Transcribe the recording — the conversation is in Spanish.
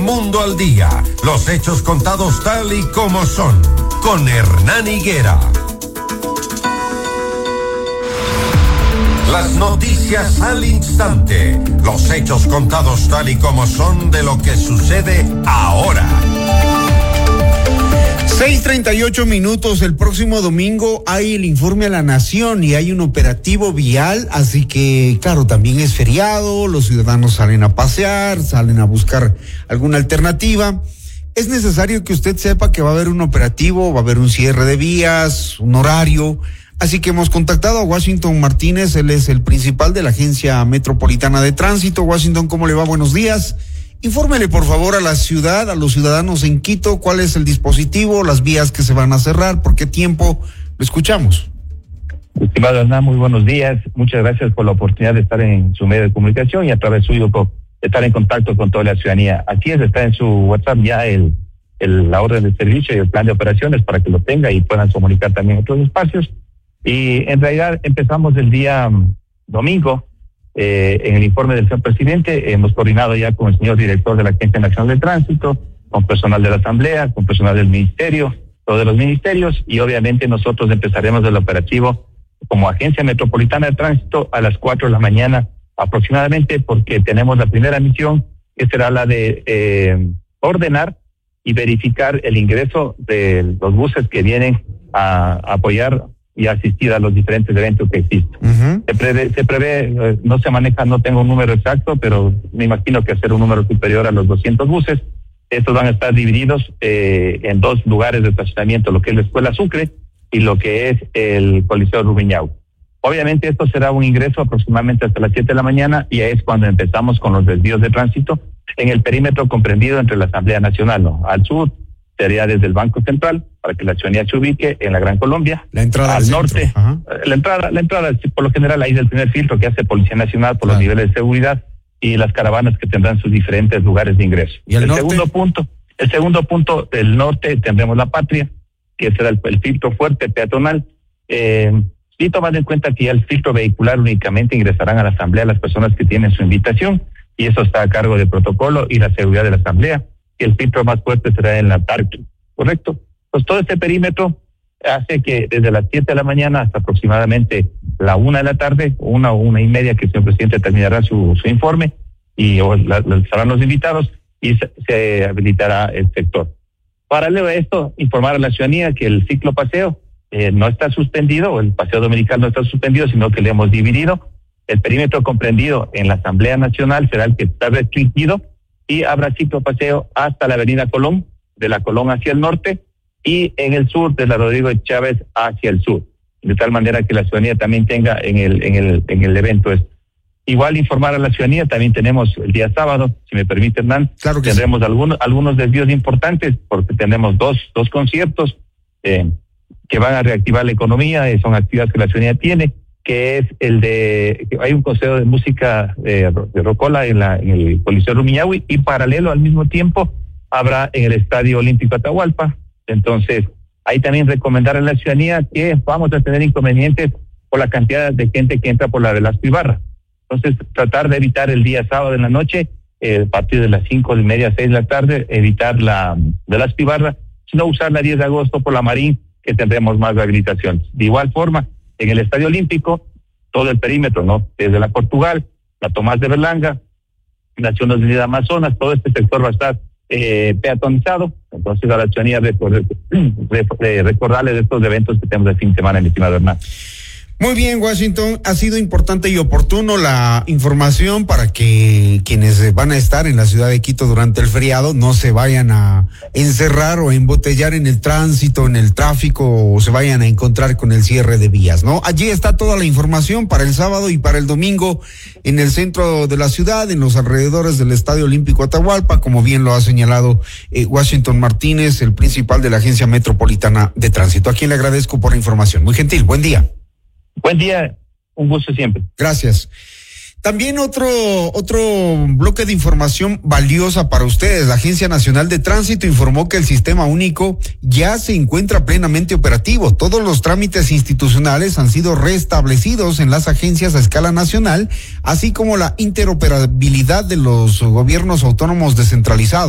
Mundo al Día, los hechos contados tal y como son, con Hernán Higuera. Las noticias al instante, los hechos contados tal y como son de lo que sucede ahora. 6:38. El próximo domingo hay el informe a la nación y hay un operativo vial, así que claro, también es feriado, los ciudadanos salen a pasear, salen a buscar alguna alternativa. Es necesario que usted sepa que va a haber un operativo, va a haber un cierre de vías, un horario, así que hemos contactado a Washington Martínez, él es el principal de la Agencia Metropolitana de Tránsito. Washington, ¿cómo le va? Buenos días. Infórmele por favor a la ciudad, a los ciudadanos en Quito, cuál es el dispositivo, las vías que se van a cerrar, por qué tiempo. Lo escuchamos. Estimado Hernán, muy buenos días. Muchas gracias por la oportunidad de estar en su medio de comunicación y a través suyo estar en contacto con toda la ciudadanía. Así es, está en su WhatsApp ya la orden de servicio y el plan de operaciones para que lo tenga y puedan comunicar también otros espacios. Y en realidad empezamos el día domingo. En el informe del señor presidente hemos coordinado ya con el señor director de la Agencia Nacional de Tránsito, con personal de la Asamblea, con personal del Ministerio, todos de los ministerios, y obviamente nosotros empezaremos el operativo como Agencia Metropolitana de Tránsito a las 4 de la mañana aproximadamente, porque tenemos la primera misión, que será la de ordenar y verificar el ingreso de los buses que vienen a apoyar y asistir a los diferentes eventos que existen. Uh-huh. Se prevé, no se maneja, no tengo un número exacto, pero me imagino que será un número superior a los 200 buses. Estos van a estar divididos en dos lugares de estacionamiento, lo que es la Escuela Sucre y lo que es el Coliseo Rumiñahui. Obviamente esto será un ingreso aproximadamente hasta las 7 de la mañana y es cuando empezamos con los desvíos de tránsito en el perímetro comprendido entre la Asamblea Nacional, ¿no? Al sur sería desde el Banco Central, para que la ciudadanía se ubique en la Gran Colombia. La entrada al norte, la entrada, por lo general ahí del primer filtro que hace Policía Nacional por los niveles de seguridad y las caravanas que tendrán sus diferentes lugares de ingreso. ¿Y el segundo punto, del norte tendremos La Patria, que será el filtro fuerte peatonal. Sí, tomando en cuenta que ya el filtro vehicular únicamente ingresarán a la Asamblea las personas que tienen su invitación, y eso está a cargo del protocolo y la seguridad de la Asamblea. Y el filtro más fuerte será en la tarde, ¿correcto? Pues todo este perímetro hace que desde las 7 de la mañana hasta aproximadamente la 1 de la tarde, 1:30, que el señor presidente terminará su informe y estarán los invitados y se habilitará el sector. Paralelo a esto, informar a la ciudadanía que el ciclo paseo no está suspendido, o el paseo dominical no está suspendido, sino que le hemos dividido. El perímetro comprendido en la Asamblea Nacional será el que está restringido, y habrá ciclo paseo hasta la avenida Colón, de la Colón hacia el norte, y en el sur de la Rodrigo Chávez hacia el sur, de tal manera que la ciudadanía también tenga en el evento esto. Igual informar a la ciudadanía, también tenemos el día sábado, si me permite Hernán, claro que tendremos algunos desvíos importantes, porque tenemos dos conciertos que van a reactivar la economía, son actividades que la ciudadanía tiene, que es hay un concierto de música de rocola en el Coliseo Rumiñahui, y paralelo al mismo tiempo habrá en el Estadio Olímpico Atahualpa. Entonces, ahí también recomendar a la ciudadanía que vamos a tener inconvenientes por la cantidad de gente que entra por la Velasco Ibarra. Entonces, tratar de evitar el día sábado en la noche, a partir de las 5:30, 6 de la tarde, evitar la Velasco Ibarra, sino usar la 10 de agosto por la Marín, que tendremos más rehabilitaciones. De igual forma, en el Estadio Olímpico, todo el perímetro, ¿no? Desde la Portugal, la Tomás de Berlanga, Naciones Unidas Amazonas, todo este sector va a estar peatonizado. Entonces a la ciudadanía recordarles de estos eventos que tenemos el fin de semana, mi estimado Hernán. Muy bien, Washington, ha sido importante y oportuno la información para que quienes van a estar en la ciudad de Quito durante el feriado no se vayan a encerrar o a embotellar en el tránsito, en el tráfico, o se vayan a encontrar con el cierre de vías, ¿no? Allí está toda la información para el sábado y para el domingo en el centro de la ciudad, en los alrededores del Estadio Olímpico Atahualpa, como bien lo ha señalado Washington Martínez, el principal de la Agencia Metropolitana de Tránsito, a quien le agradezco por la información. Muy gentil, buen día. Buen día, un gusto siempre. Gracias. También otro bloque de información valiosa para ustedes. La Agencia Nacional de Tránsito informó que el sistema único ya se encuentra plenamente operativo. Todos los trámites institucionales han sido restablecidos en las agencias a escala nacional, así como la interoperabilidad de los gobiernos autónomos descentralizados.